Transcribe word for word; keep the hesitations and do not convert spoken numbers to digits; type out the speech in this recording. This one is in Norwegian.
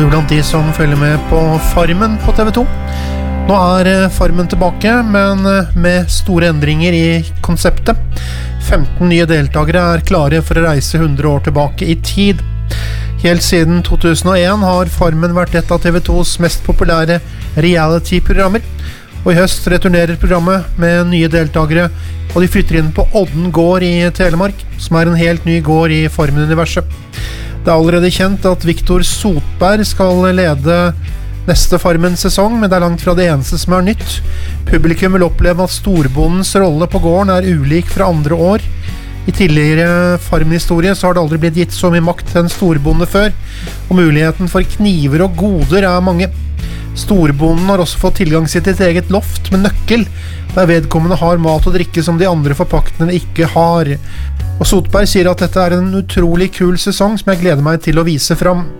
du blant de som følger med på Farmen på T V to. Nå er Farmen tilbake, men med store endringer i konseptet. femten nye deltakere er klare for å reise hundre år tilbake i tid. Helt siden to tusen og en har Farmen vært et av T V tos mest populære reality-programmer. Og i høst returnerer programmet med nye deltakere, og de flytter inn på Odden gård i Telemark, som er en helt ny gård i Farmen-universet. Det er allerede kjent at Viktor Sotberg skal lede neste Farmen-sesong, men det er langt fra det eneste som er nytt. Publikum vil oppleve at storbondens rolle på gården er ulik fra andre år. I tidligere Farmen-historie så har det aldri blitt gitt så mye makt til en storbonde før, og muligheten for kniver og goder er mange. Storbonden har også fått tilgang til sitt eget loft med nøkkel, der vedkommende har mat og drikke som de andre forpaktene ikke har. Og Sotberg sier at dette er en utrolig kul sesong som jeg gleder meg til å vise fram.